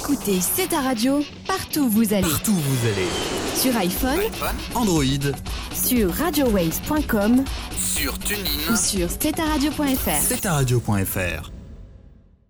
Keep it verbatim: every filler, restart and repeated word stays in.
Écoutez C'est ta radio, partout où vous allez. Partout où vous allez. Sur iPhone, iPhone, Android, sur radio waves point com sur TuneIn ou sur c'est ta radio point f r. c'est ta radio point f r.